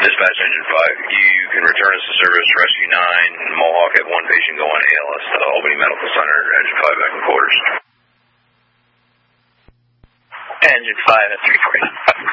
Dispatch Engine 5. You can return us to service. Rescue 9, Mohawk at 1 patient going ALS to Albany Medical Center. Engine 5 back in quarters. Engine 5 at 340.